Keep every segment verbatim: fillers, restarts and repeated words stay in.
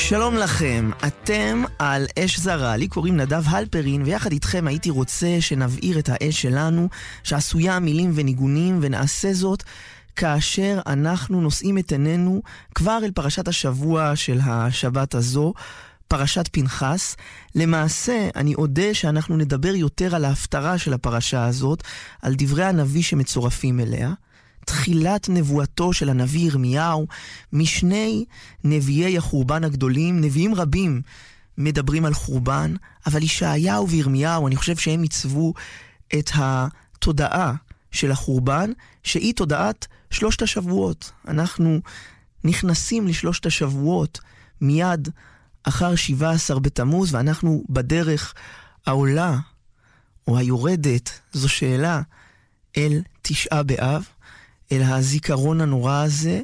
שלום לכם, אתם על אש זרה, לי קוראים נדב הלפרין, ויחד איתכם הייתי רוצה שנבעיר את האש שלנו, שעשויה מילים וניגונים, ונעשה זאת כאשר אנחנו נושאים את עינינו כבר אל פרשת השבוע של השבת הזו, פרשת פנחס. למעשה, אני יודע שאנחנו נדבר יותר על ההפטרה של הפרשה הזאת, על דברי הנביא שמצורפים אליה, תחילת נבואתו של הנביא ירמיהו, משני נביאי החורבן הגדולים. נביאים רבים מדברים על חורבן, אבל ישעיהו וירמיהו, אני חושב שהם עיצבו את התודעה של החורבן, שהיא תודעת שלושת השבועות. אנחנו נכנסים לשלושת השבועות מיד אחר שבעה עשר בתמוז, ואנחנו בדרך העולה או היורדת, זו שאלה, אל תשעה באב, אל הזיכרון הנורא הזה,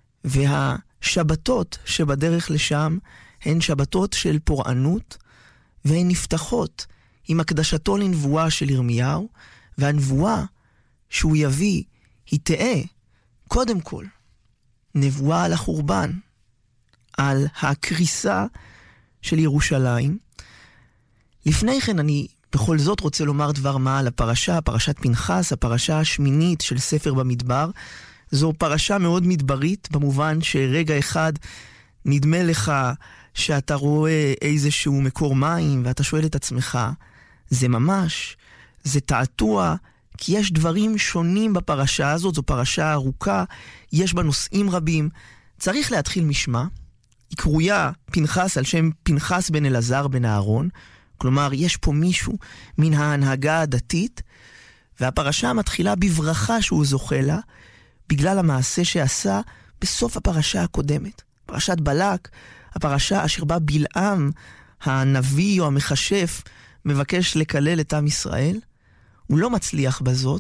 והשבתות שבדרך לשם הן שבתות של פורענות, והן נפתחות עם הקדשתו לנבואה של ירמיהו, והנבואה שהוא יביא היא תהיה קודם כל נבואה על החורבן, על הקריסה של ירושלים. לפני כן אני בכל זאת רוצה לומר דבר מה על הפרשה, פרשת פנחס, הפרשה השמינית של ספר במדבר. זו פרשה מאוד מדברית, במובן שרגע אחד נדמה לך שאתה רואה איזשהו מקור מים, ואתה שואל את עצמך, זה ממש, זה תעתוע, כי יש דברים שונים בפרשה הזאת, זו פרשה ארוכה, יש בה נושאים רבים. צריך להתחיל משמה, היא קרויה פנחס על שם פנחס בן אלעזר בן אהרון, כלומר, יש פה מישהו מן ההנהגה הדתית, והפרשה מתחילה בברכה שהוא זוכה לה, בגלל המעשה שעשה בסוף הפרשה הקודמת. פרשת בלק, הפרשה אשר בה בלעם, הנביא או המחשף, מבקש לקלל את עם ישראל. הוא לא מצליח בזאת,